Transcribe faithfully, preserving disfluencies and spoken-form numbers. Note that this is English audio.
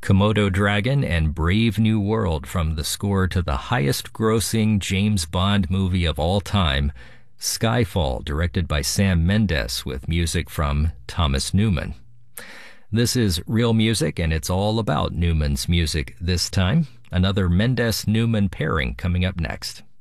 Komodo Dragon and Brave New World from the score to the highest-grossing James Bond movie of all time, Skyfall, directed by Sam Mendes with music from Thomas Newman. This is Real Music, and it's all about Newman's music this time. Another Mendes-Newman pairing coming up next.